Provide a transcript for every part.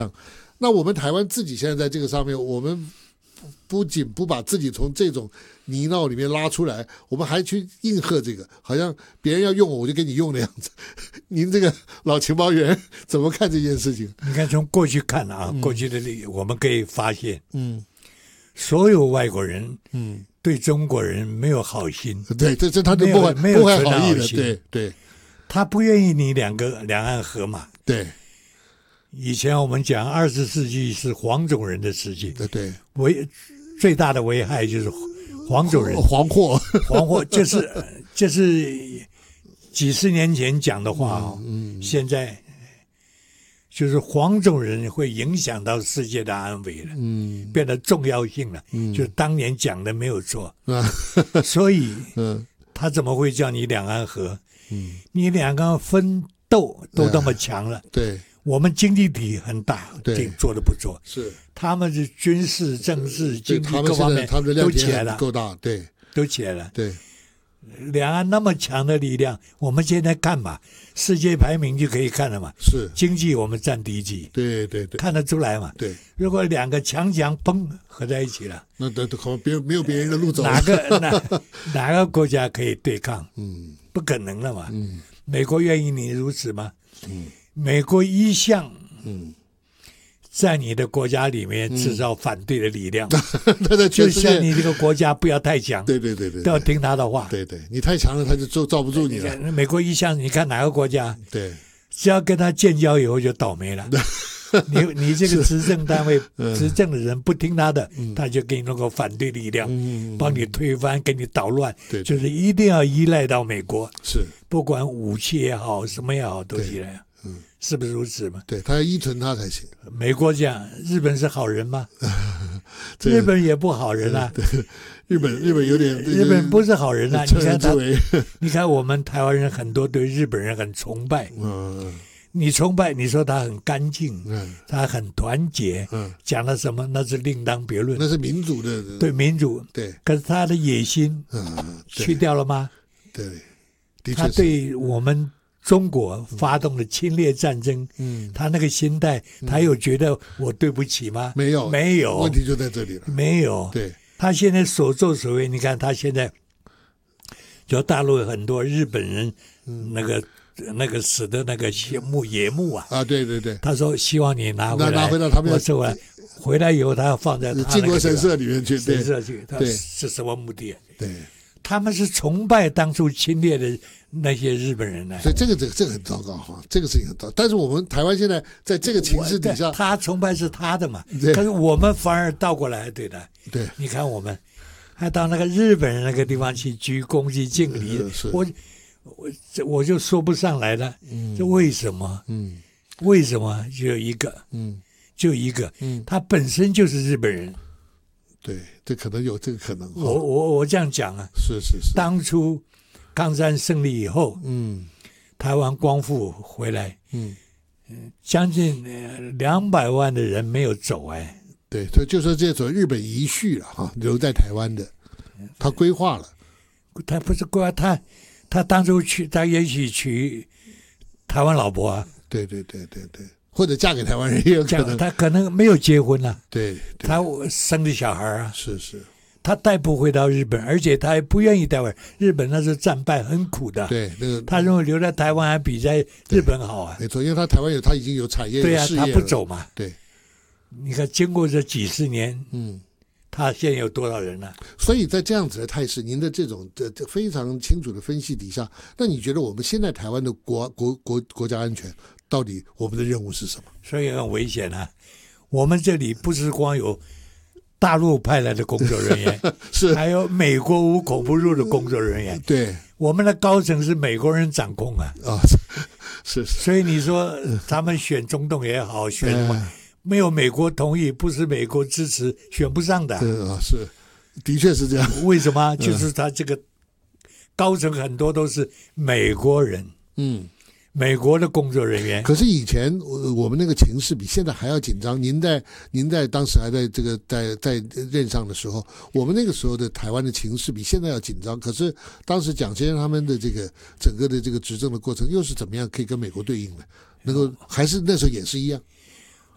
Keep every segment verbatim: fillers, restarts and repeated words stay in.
那我们台湾自己现在在这个上面，我们不仅不把自己从这种泥淖里面拉出来，我们还去应和这个，好像别人要用我，我就给你用的样子。您这个老情报员怎么看这件事情？ 你看，从过去看啊，嗯、过去的历我们可以发现， 嗯， 所有外国人， 嗯， 对中国人没有好心， 对，这这他就不怀没有不怀好意的，对对， 他不愿意你两个两岸和嘛， 对。 以前我们讲二十世纪是黄种人的世纪， 对对， 危最大的危害就是黄种人黄祸， 黄祸就是就是几十年前讲的话哦， 嗯，嗯现在就是黄种人会影响到世界的安危了， 嗯， 变得重要性了， 嗯， 就当年讲的没有错， 啊， 所以， 嗯， 他怎么会叫你两岸和？ 嗯， 你两个分斗都那么强了， 对。 我们经济体很大， 对， 做得不错。 是， 他们是军事、政治、经济各方面都起来了， 够大，对， 都起来了。 对， 两岸那么强的力量，我们现在看嘛，世界排名就可以看了嘛。 是， 经济我们占第一级， 对对对， 看得出来嘛。 对， 如果两个强强砰合在一起了， 那都可能别没有别人的路走。 哪个哪哪个国家可以对抗？ 嗯， 不可能了嘛。 嗯， 美国愿意你如此吗？ 嗯。 美国一向嗯， 在你的国家里面制造反对的力量， 嗯、 就像你这个国家不要太强， 对对对对， 都要听他的话。 对对，你太强了，他就罩罩不住你了。 美国一向，你看哪个国家， 对， 只要跟他建交以后就倒霉了。你你这个执政单位、执政的人不听他的， 嗯、 他就给你弄个反对力量， 嗯、 帮你推翻，给你捣乱。 对， 就是一定要依赖到美国， 是不管武器也好，什么也好，都依赖。 嗯， 是不是如此嘛？ 对，他要依存他才行。 美国讲，日本是好人吗？日本也不好人啊。 对，日本日本有点， 日本不是好人啊。你看他， 为你看我们台湾人很多对日本人很崇拜。 嗯， 你崇拜，你说他很干净， 嗯， 他很团结， 嗯， 讲了什么那是另当别论。 那是民主的， 对民主， 对。 可是他的野心， 嗯， 去掉了吗？ 对，的确是。 他对我们中国发动的侵略战争，嗯，他那个心态，他有觉得我对不起吗？ 没有， 没有， 问题就在这里了。 没有， 对， 他现在所作所为，你看他现在，就大陆有很多日本人，嗯、那个那个死的那个木野木啊， 啊，对对对， 他说希望你拿回来， 拿回到他们我收回来，回来以后他要放在他靖国神社里面去， 神社去，他对是什么目的？ 对。 他们是崇拜当初侵略的那些日本人呢， 所以这个这个这个很糟糕哈，这个事情很糟糕。但是我们台湾现在在这个情势底下， 他崇拜是他的嘛，可是我们反而倒过来，对的。 对， 你看我们还到那个日本人那个地方去鞠躬去敬礼，我我我就说不上来了，嗯，这为什么？嗯，为什么？就有一个，嗯，就一个，嗯，他本身就是日本人。 对，这可能有这个可能。 我我我这样讲啊， 是是是。 当初抗战胜利以后， 嗯， 台湾光复回来， 嗯， 将近两百万的人没有走哎。 对，所以就说这种日本遗绪了哈，留在台湾的，他规划了， 他不是规划，他他当初去，他也许娶台湾老婆啊。 对对对对对。或者嫁给台湾人也有可能， 他可能没有结婚啊， 对，对他生的小孩啊， 是是， 他带不回到日本，而且他也不愿意带回日本，那是战败很苦的， 对，那个他认为留在台湾还比在日本好啊， 没错，因为他台湾有他已经有产业， 对啊， 有事业他不走嘛， 对， 你看经过这几十年， 嗯。 他现在有多少人呢、啊？ 所以在这样子的态势，您的这种这这非常清楚的分析底下，那你觉得我们现在台湾的国国国国家安全，到底我们的任务是什么？ 所以很危险啊！我们这里不是光有大陆派来的工作人员， 是还有美国无孔不入的工作人员。 对， 我们的高层是美国人掌控啊！ 啊、哦，是是。 所以你说他们选总统也好，选什么？嗯没有美国同意，不是美国支持，选不上的。 嗯啊，是，的确是这样。 为什么？就是他这个高层很多都是美国人，嗯，美国的工作人员。 可是以前我们那个情势比现在还要紧张。您在您在当时还在这个在在任上的时候，我们那个时候的台湾的情势比现在要紧张。可是当时蒋先生他们的这个整个的这个执政的过程，又是怎么样可以跟美国对应的？能够还是那时候也是一样。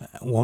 我